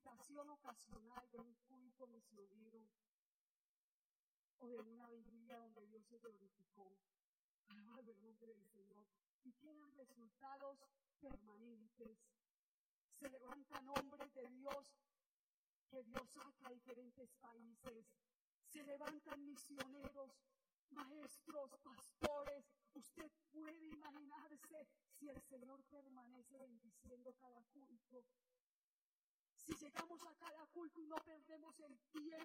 visitación ocasional de un culto misionero o de una vigilia donde Dios se glorificó. Alabado el nombre del Señor. Y quedan resultados permanentes. Se levantan hombres de Dios que Dios saca a diferentes países. Se levantan misioneros, maestros, pastores. Usted puede imaginarse si el Señor permanece bendiciendo cada culto. Si llegamos a cada culto y no perdemos el tiempo